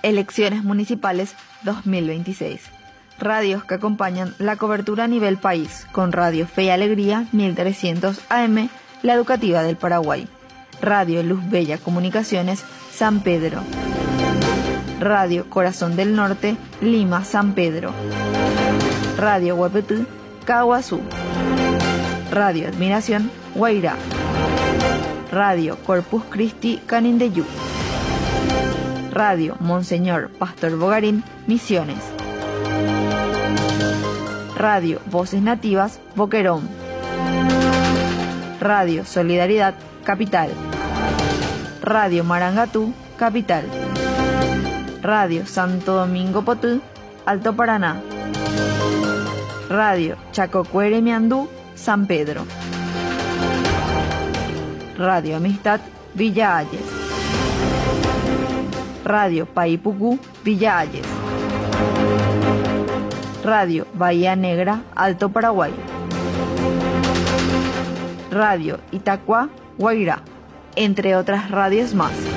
Elecciones Municipales 2026. Radios que acompañan la cobertura a nivel país, con Radio Fe y Alegría 1300 AM, la educativa del Paraguay. Radio Luz Bella Comunicaciones, San Pedro. Radio Corazón del Norte, Lima, San Pedro. Radio Huepetú, Caguazú. Radio Admiración, Guairá. Radio Corpus Christi, Canindeyú. Radio Monseñor Pastor Bogarín, Misiones. Radio Voces Nativas, Boquerón. Radio Solidaridad, Capital. Radio Marangatú, Capital. Radio Santo Domingo Potú, Alto Paraná. Radio Chacocuere Miandú, San Pedro. Radio Amistad, Villa Ayes. Radio Paipucú, Villa Ayes. Radio Bahía Negra, Alto Paraguay. Radio Itacuá, Guairá, entre otras radios más.